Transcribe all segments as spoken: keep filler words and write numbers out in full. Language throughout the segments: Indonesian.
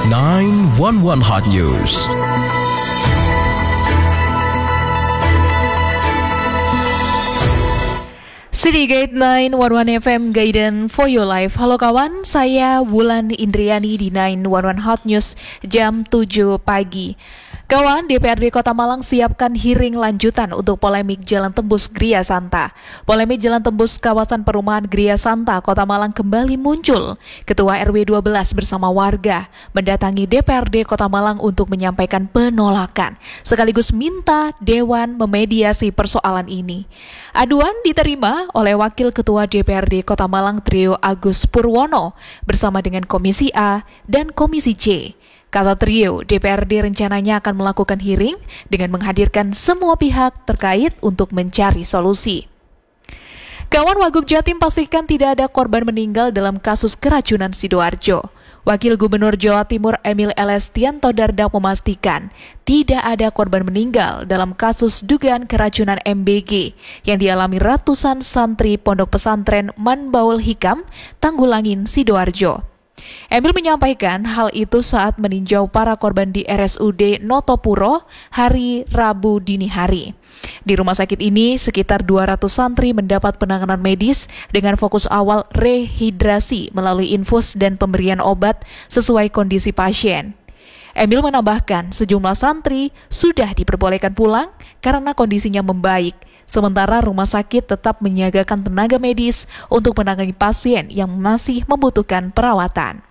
sembilan satu satu Hot News. Citygate sembilan satu satu F M Guidance for Your Life. Halo kawan, saya Wulan Indriani di sembilan satu satu Hot News jam tujuh pagi. Kawan, D P R D Kota Malang siapkan hearing lanjutan untuk polemik Jalan Tembus Gria Santa. Polemik Jalan Tembus kawasan perumahan Gria Santa, Kota Malang kembali muncul. Ketua R W dua belas bersama warga mendatangi D P R D Kota Malang untuk menyampaikan penolakan, sekaligus minta Dewan memediasi persoalan ini. Aduan diterima oleh Wakil Ketua D P R D Kota Malang Trio Agus Purwono bersama dengan Komisi A dan Komisi C. Kata trio, D P R D rencananya akan melakukan hearing dengan menghadirkan semua pihak terkait untuk mencari solusi. Kawan, Wagub Jatim pastikan tidak ada korban meninggal dalam kasus keracunan Sidoarjo. Wakil Gubernur Jawa Timur Emil Elestianto Dardak memastikan tidak ada korban meninggal dalam kasus dugaan keracunan M B G yang dialami ratusan santri Pondok Pesantren Manbaul Hikam, Tanggulangin, Sidoarjo. Emil menyampaikan hal itu saat meninjau para korban di R S U D Notopuro hari Rabu dini hari. Di rumah sakit ini, sekitar dua ratus santri mendapat penanganan medis dengan fokus awal rehidrasi melalui infus dan pemberian obat sesuai kondisi pasien. Emil menambahkan sejumlah santri sudah diperbolehkan pulang karena kondisinya membaik. Sementara rumah sakit tetap menyiagakan tenaga medis untuk menangani pasien yang masih membutuhkan perawatan.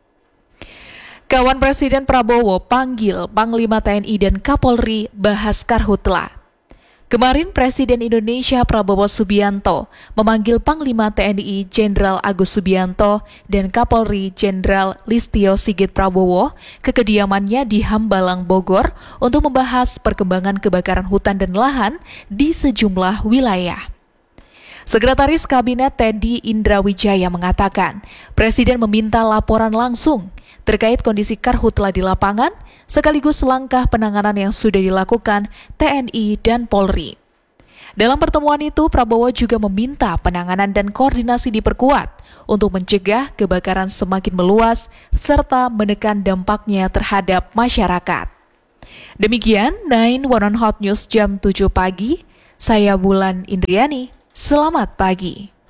Kawan, Presiden Prabowo panggil Panglima T N I dan Kapolri bahas Karhutla. Kemarin Presiden Indonesia Prabowo Subianto memanggil Panglima T N I Jenderal Agus Subianto dan Kapolri Jenderal Listio Sigit Prabowo ke kediamannya di Hambalang, Bogor untuk membahas perkembangan kebakaran hutan dan lahan di sejumlah wilayah. Sekretaris Kabinet Teddy Indrawijaya mengatakan, Presiden meminta laporan langsung terkait kondisi karhutla di lapangan, sekaligus langkah penanganan yang sudah dilakukan T N I dan Polri. Dalam pertemuan itu, Prabowo juga meminta penanganan dan koordinasi diperkuat untuk mencegah kebakaran semakin meluas serta menekan dampaknya terhadap masyarakat. Demikian sembilan satu satu Hot News jam tujuh pagi. Saya Wulan Indriani. Selamat pagi.